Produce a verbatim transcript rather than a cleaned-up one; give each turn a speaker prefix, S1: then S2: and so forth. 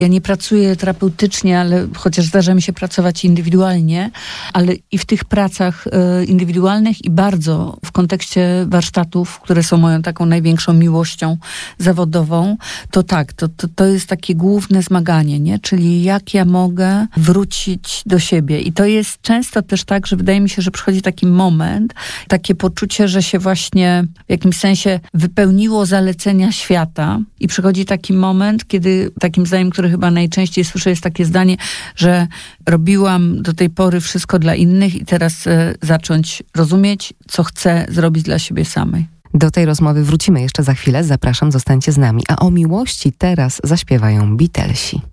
S1: Ja nie pracuję terapeutycznie, ale chociaż zdarza mi się pracować indywidualnie, ale i w tych pracach y, indywidualnych i bardzo w kontekście warsztatów, które są moją taką największą miłością zawodową, to tak, to, to, to jest takie główne zmaganie, nie? Czyli jak ja mogę wrócić do siebie. I to jest często też tak, że wydaje mi się, że przychodzi taki moment, takie poczucie, że się właśnie w jakimś sensie wypełniło zalecenia świata i przychodzi taki moment, kiedy takim zdaniem, które chyba najczęściej słyszę, jest takie zdanie, że robiłam do tej pory wszystko dla innych i teraz e, zacząć rozumieć, co chcę zrobić dla siebie samej.
S2: Do tej rozmowy wrócimy jeszcze za chwilę. Zapraszam, zostańcie z nami. A o miłości teraz zaśpiewają Beatlesi.